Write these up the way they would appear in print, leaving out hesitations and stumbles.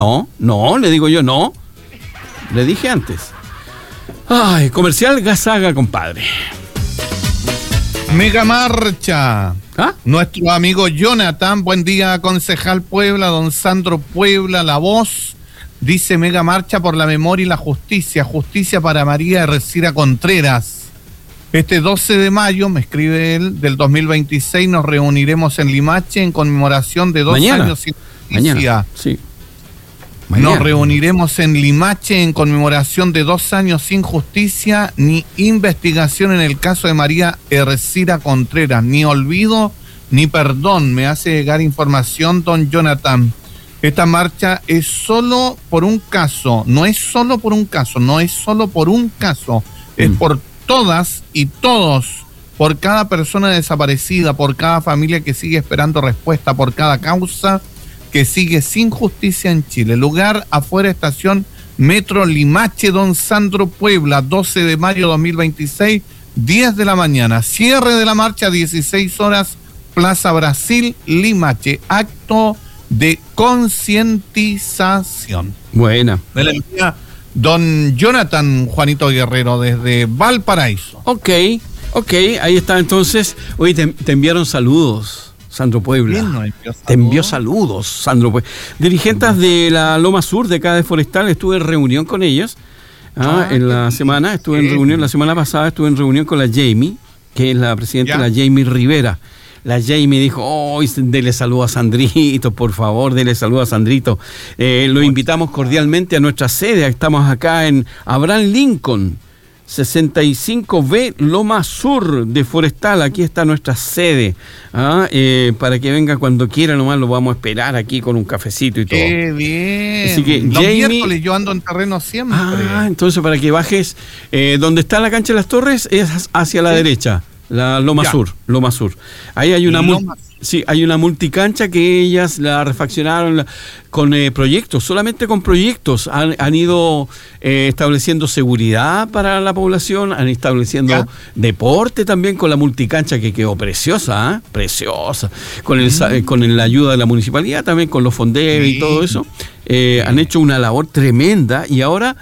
No, le digo yo no. Le dije antes. Ay, comercial Gazaga, compadre. Mega marcha. Nuestro amigo Jonathan, buen día, concejal Puebla, don Sandro Puebla, la voz. Dice mega marcha por la memoria y la justicia. Justicia para María Ercira Contreras. Este 12 de mayo, me escribe él, del 2026, nos reuniremos en Limache en conmemoración de 2 años sin justicia. Mañana, sí. Mañana. Nos reuniremos en Limache en conmemoración de 2 años sin justicia ni investigación en el caso de María Ercira Contreras. Ni olvido ni perdón. Me hace llegar información don Jonathan. Esta marcha es solo por un caso. No es solo por un caso. No es solo por un caso. Es por todas y todos. Por cada persona desaparecida. Por cada familia que sigue esperando respuesta. Por cada causa que sigue sin justicia en Chile. Lugar afuera, estación Metro Limache, don Sandro Puebla, 12 de mayo 2026, 10 de la mañana. Cierre de la marcha, 16 horas, Plaza Brasil, Limache. Acto de concientización. Buena. Me la envía don Jonathan Juanito Guerrero desde Valparaíso. Ok, ahí está entonces. Oye, te enviaron saludos. Sandro Puebla. Te envió saludos, Sandro Puebla. Dirigentes de la Loma Sur, de acá de Forestal, estuve en reunión con ellos en la semana, la semana pasada estuve en reunión con la Jamie, que es la presidenta, la Jamie Rivera. La Jamie dijo, dele saludo a Sandrito, por favor, dele saludo a Sandrito. Lo invitamos cordialmente a nuestra sede, estamos acá en Abraham Lincoln, 65B Loma Sur de Forestal. Aquí está nuestra sede, para que venga cuando quiera, nomás lo vamos a esperar aquí con un cafecito y todo. ¡Qué bien! Así que los Jamie, miércoles yo ando en terreno siempre. Entonces para que bajes, donde está la cancha de las Torres es hacia la derecha, la Loma Sur. Ahí hay una hay una multicancha que ellas la refaccionaron con proyectos, solamente con proyectos. Han ido estableciendo seguridad para la población, han estableciendo deporte también con la multicancha que quedó preciosa, preciosa. Con la ayuda de la municipalidad, también con los fondeos y todo eso. Han hecho una labor tremenda y ahora,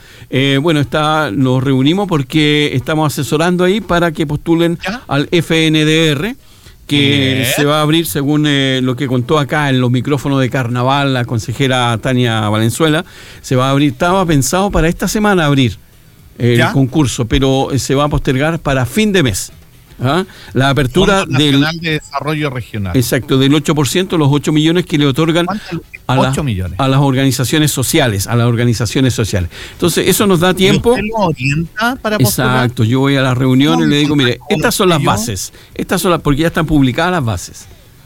nos reunimos porque estamos asesorando ahí para que postulen al FNDR, que se va a abrir según lo que contó acá en los micrófonos de Carnaval la consejera Tania Valenzuela. Se va a abrir, estaba pensado para esta semana abrir el concurso, pero se va a postergar para fin de mes. La apertura del de Desarrollo Regional. Exacto, del 8%, los 8 millones que le otorgan a las organizaciones sociales, Entonces, eso nos da tiempo. ¿Y usted lo orienta para postular? Exacto, yo voy a la reunión y le digo, mire, estas son las bases. Porque ya están publicadas las bases.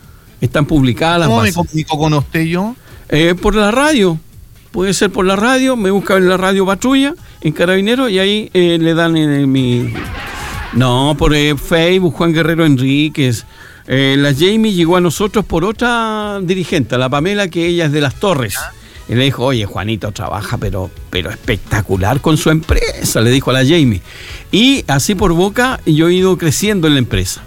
¿Cómo me comunico con usted yo? Por la radio. Puede ser por la radio, me busca en la radio Patrulla, en Carabineros, y ahí le dan en mi... No, por Facebook, Juan Guerrero Enríquez. La Jamie llegó a nosotros por otra dirigente, la Pamela, que ella es de Las Torres. Y le dijo, oye, Juanito trabaja, pero espectacular con su empresa, le dijo a la Jamie. Y así por boca yo he ido creciendo en la empresa.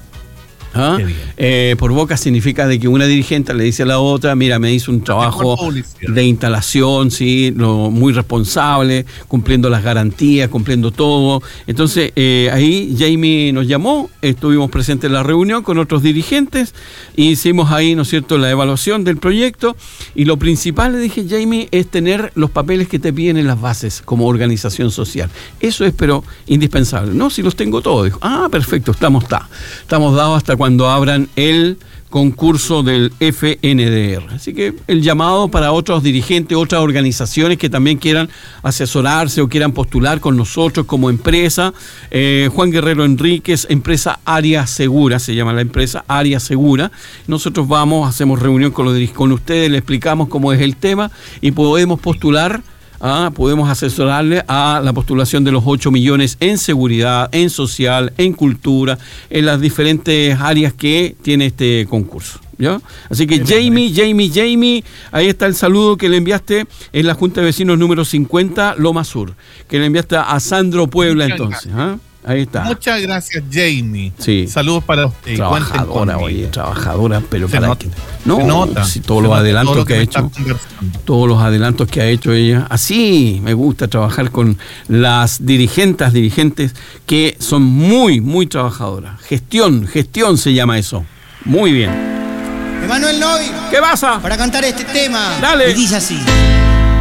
Por boca significa de que una dirigente le dice a la otra, mira, me hizo un trabajo de instalación, muy responsable, cumpliendo las garantías, cumpliendo todo. Entonces ahí Jamie nos llamó, estuvimos presentes en la reunión con otros dirigentes, hicimos ahí, ¿no es cierto?, la evaluación del proyecto, y lo principal, le dije, Jamie, es tener los papeles que te piden en las bases como organización social. Eso es, pero indispensable. No, si los tengo todos. Dijo, perfecto, estamos dados hasta cuando abran el concurso del FNDR. Así que el llamado para otros dirigentes, otras organizaciones que también quieran asesorarse o quieran postular con nosotros como empresa. Juan Guerrero Enríquez, empresa Área Segura, se llama la empresa Área Segura. Nosotros hacemos reunión con ustedes, le explicamos cómo es el tema y podemos postular. Podemos asesorarle a la postulación de los 8 millones en seguridad, en social, en cultura, en las diferentes áreas que tiene este concurso. ¿Ya? Así que Jamie, ahí está el saludo que le enviaste en la Junta de Vecinos número 50, Loma Sur, que le enviaste a Sandro Puebla entonces. Ahí está. Muchas gracias, Jamie. Sí. Saludos para usted. Trabajadora, oye, trabajadora, pero para que no, si todos los adelantos que ha hecho, todos los adelantos que ha hecho ella. Así me gusta trabajar con las dirigentes que son muy, muy trabajadoras. Gestión se llama eso. Muy bien. Emanuel Novi. ¿Qué pasa? Para cantar este tema. Dale. Y dice así.